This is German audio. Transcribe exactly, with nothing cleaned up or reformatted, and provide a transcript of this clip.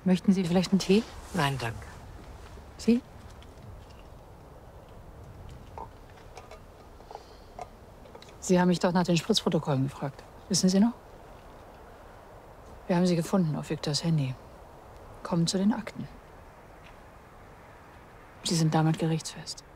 Möchten Sie vielleicht einen Tee? Nein, danke. Sie? Sie haben mich doch nach den Spritzprotokollen gefragt. Wissen Sie noch? Wir haben sie gefunden auf Viktors Handy. Kommen zu den Akten. Sie sind damit gerichtsfest.